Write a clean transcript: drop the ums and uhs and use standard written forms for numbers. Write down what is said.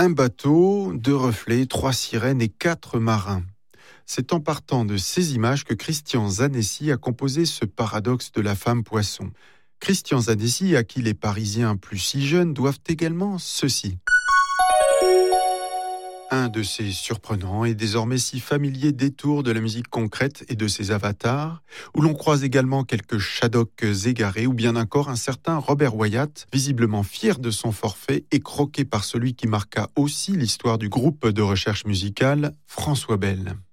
Un bateau, 2 reflets, 3 sirènes et 4 marins. C'est en partant de ces images que Christian Zanessi a composé ce paradoxe de la femme poisson. Christian Zanessi, à qui les Parisiens plus si jeunes doivent également ceci. Un de ces surprenants et désormais si familiers détours de la musique concrète et de ses avatars, où l'on croise également quelques Shaddocks égarés ou bien encore un certain Robert Wyatt, visiblement fier de son forfait et croqué par celui qui marqua aussi l'histoire du groupe de recherche musicale, François Bell.